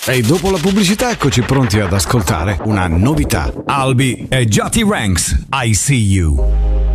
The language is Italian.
E dopo la pubblicità eccoci pronti ad ascoltare una novità. Albi e Jati Ranks, I See You.